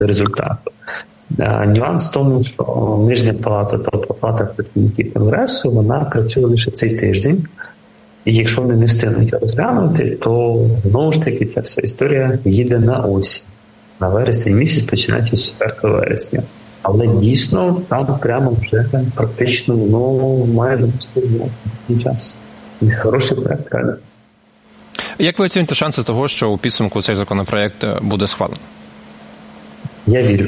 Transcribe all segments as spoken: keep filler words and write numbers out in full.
результату. Нюанс в тому, що Нижня палата, тобто палата представників Конгресу, вона працює лише цей тиждень. І якщо вони не встигнуть розглянути, то знову ж таки ця вся історія їде на осінь. На вересень місяць, починаючи з четвертого вересня. Але дійсно там прямо вже практично воно має допустити час. І хороший проект, правда. Як ви оцінюєте шанси того, що у підсумку цей законопроект буде схвалений? Я вірю.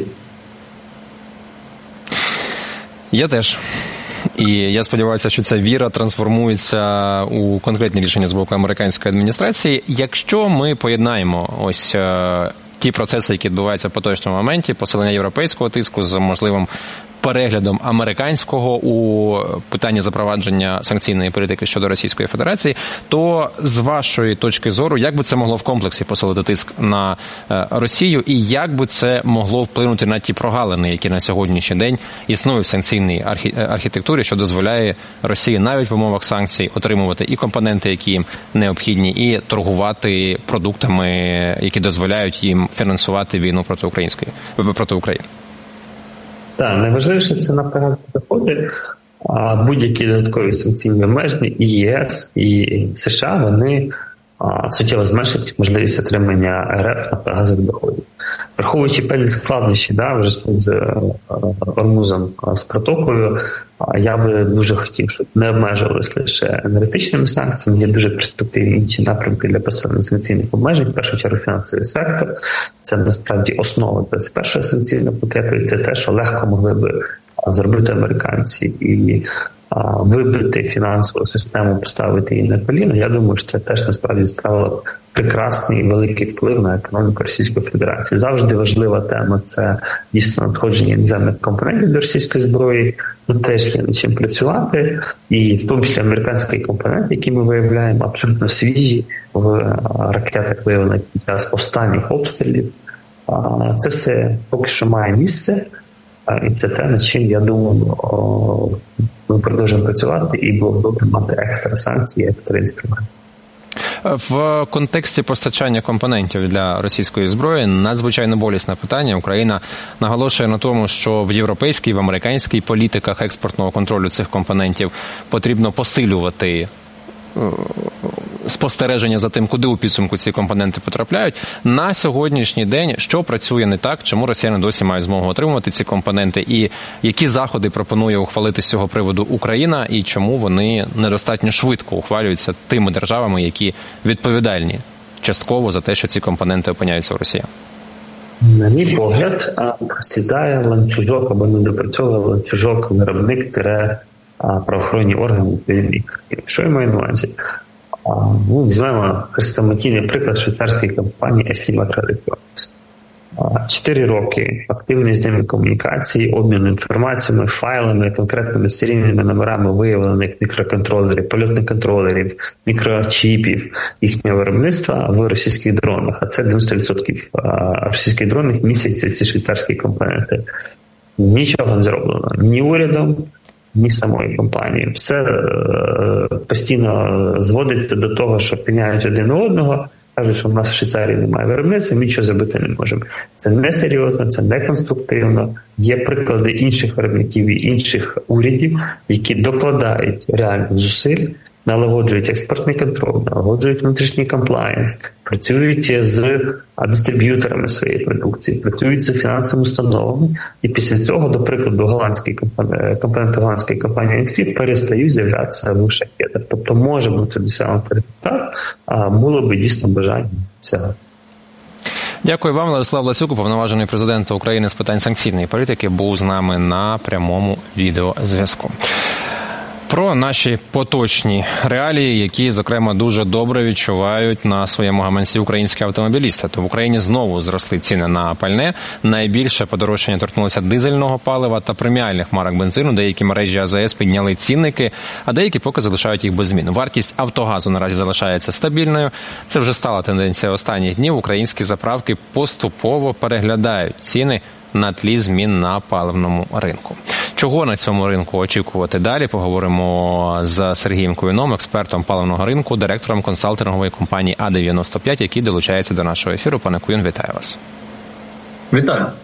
Я теж. І я сподіваюся, що ця віра трансформується у конкретні рішення з боку американської адміністрації. Якщо ми поєднаємо ось ті процеси, які відбуваються в поточному моменті, посилення європейського тиску з можливим переглядом американського у питанні запровадження санкційної політики щодо Російської Федерації, то з вашої точки зору, як би це могло в комплексі посилити тиск на Росію і як би це могло вплинути на ті прогалини, які на сьогоднішній день існують в санкційній архітектурі, що дозволяє Росії навіть в умовах санкцій отримувати і компоненти, які їм необхідні, і торгувати продуктами, які дозволяють їм фінансувати війну проти української проти України? Так, найважливіше це наперед доходи. А будь-які додаткові санкційні обмеження і ЄС, і США, вони а, суттєво зменшать можливість отримання РФ нафтогазових доходів. Враховуючи певні складнощі, да, вже з Ормузом, з протокою, я би дуже хотів, щоб не обмежувалися лише енергетичними санкціями. Є дуже перспективні інші напрямки для посилення санкційних обмежень. В першу чергу фінансовий сектор. Це насправді основа першого санкційного пакету. І це те, що легко могли би зробити американці. І вибити фінансову систему, поставити її на коліна, я думаю, що це теж насправді справило прекрасний і великий вплив на економіку Російської Федерації. Завжди важлива тема – це дійсно надходження іноземних компонентів до російської зброї. Ну, теж є над чим працювати. І в тому числі американські компоненти, які ми виявляємо, абсолютно свіжі в ракетах, виявлені під час останніх обстрілів. Це все поки що має місце. І це те, над чим, я думаю, ми продовжуємо працювати, і було б добре мати екстра санкції, екстра інструменти. В контексті постачання компонентів для російської зброї надзвичайно болісне питання. Україна наголошує на тому, що в європейській, в американській політиках експортного контролю цих компонентів потрібно посилювати спостереження за тим, куди у підсумку ці компоненти потрапляють. На сьогоднішній день що працює не так, чому росіяни досі мають змогу отримувати ці компоненти, і які заходи пропонує ухвалити з цього приводу Україна, і чому вони недостатньо швидко ухвалюються тими державами, які відповідальні частково за те, що ці компоненти опиняються у росіян? На мій погляд, просідає ланцюжок або недопрацьовує ланцюжок виробник-правоохоронні органи відповідних. Що я маю на увазі? Ну, візьмемо хрестоматійний приклад швейцарської компанії Estimator Electronics. Чотири роки активної з ними комунікації, обміну інформаціями, файлами, конкретними серійними номерами виявлених мікроконтролерів, польотних контролерів, мікрочіпів їхнього виробництва в російських дронах. А це дев'яносто відсотків російських дронів містять ці швейцарські компоненти. Нічого не зроблено ні урядом, ні самої компанії. Все е, постійно зводиться до того, що піняють один одного, кажуть, що в нас в Швейцарії немає виробництва, ми нічого зробити не можемо. Це несерйозно, це неконструктивно. Є приклади інших виробників і інших урядів, які докладають реально зусиль, налагоджують експортний контроль, налагоджують внутрішній комплаєнс, працюють з дистриб'юторами своєї продукції, працюють з фінансовими установами, і після цього, до прикладу, голландські компоненти голландської компанії ен ікс пі перестають з'являтися в шахедах. Тобто може бути досягнутий результат, а було би дійсно бажання всього. Дякую вам. Владислав Ласюк, уповноважений президента України з питань санкційної політики, був з нами на прямому відеозв'язку. Про наші поточні реалії, які, зокрема, дуже добре відчувають на своєму гаманці українські автомобілісти. То в Україні знову зросли ціни на пальне. Найбільше подорожчання торкнулося дизельного палива та преміальних марок бензину. Деякі мережі а зе ес підняли цінники, а деякі поки залишають їх без змін. Вартість «Автогазу» наразі залишається стабільною. Це вже стала тенденція останніх днів. Українські заправки поступово переглядають ціни на тлі змін на паливному ринку. Чого на цьому ринку очікувати далі? Поговоримо з Сергієм Куюном, експертом паливного ринку, директором консалтингової компанії а дев'яносто п'ять, який долучається до нашого ефіру. Пане Куюн, вітаю вас. Вітаю.